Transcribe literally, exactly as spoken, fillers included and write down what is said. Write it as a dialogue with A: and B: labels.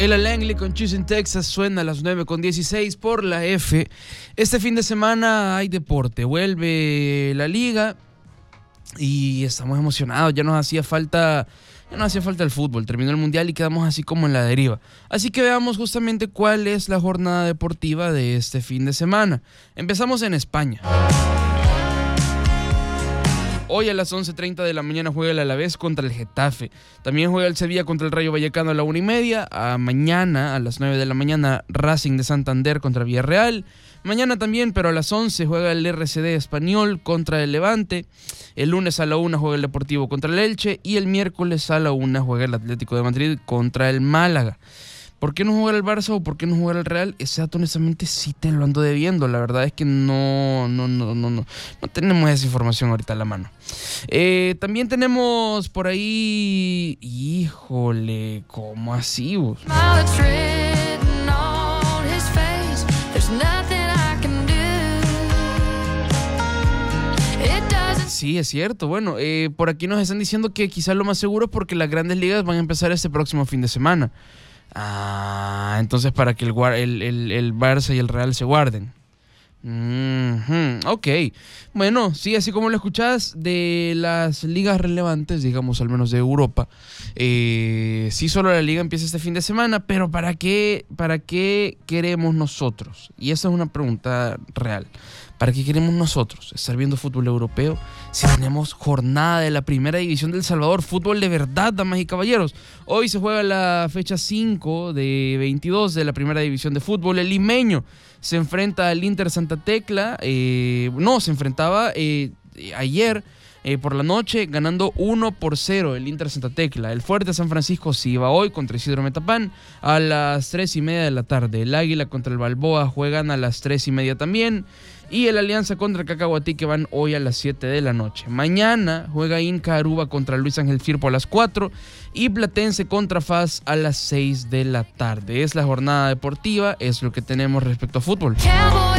A: Ella Langley con Choosing Texas suena a las nueve con dieciséis por la F. Este fin de semana hay deporte, vuelve la liga y estamos emocionados. Ya nos hacía falta, ya nos hacía falta el fútbol. Terminó el mundial y quedamos así como en la deriva. Así que veamos justamente cuál es la jornada deportiva de este fin de semana. Empezamos en España. Hoy a las once treinta de la mañana juega el Alavés contra el Getafe. También juega el Sevilla contra el Rayo Vallecano a la una y media. A mañana, a las nueve de la mañana, Racing de Santander contra Villarreal. Mañana también, pero a las once juega el R C D Español contra el Levante. El lunes a la una juega el Deportivo contra el Elche. Y el miércoles a la una juega el Atlético de Madrid contra el Málaga. ¿Por qué no jugar el Barça o por qué no jugar el Real? Ese dato honestamente sí te lo ando debiendo. La verdad es que no, no, no, no, no, no tenemos esa información ahorita a la mano. Eh, también tenemos por ahí... Híjole, ¿cómo así vos? Sí, es cierto. Bueno, eh, por aquí nos están diciendo que quizás lo más seguro es porque las grandes ligas van a empezar este próximo fin de semana. Ah, entonces para que el, el, el, el Barça y el Real se guarden. Mm-hmm, ok. Bueno, sí, así como lo escuchás, de las ligas relevantes, digamos, al menos de Europa, eh, sí, solo la liga empieza este fin de semana, pero ¿para qué, para qué queremos nosotros? Y esa es una pregunta real. ¿Para qué queremos nosotros estar viendo fútbol europeo si tenemos jornada de la primera división de El Salvador? Fútbol de verdad, damas y caballeros. Hoy se juega la fecha cinco de veintidós de la primera división de fútbol. El limeño se enfrenta al Inter Santa Tecla. Eh, no, se enfrentaba eh, ayer eh, por la noche ganando uno por cero el Inter Santa Tecla. El Fuerte San Francisco se iba hoy contra Isidro Metapán a las tres y media de la tarde. El Águila contra el Balboa juegan a las tres y media también. Y el Alianza contra el Cacahuatí que van hoy a las siete de la noche. Mañana juega Inca Aruba contra Luis Ángel Firpo a las cuatro y Platense contra F A S a las seis de la tarde. Es la jornada deportiva, es lo que tenemos respecto a fútbol.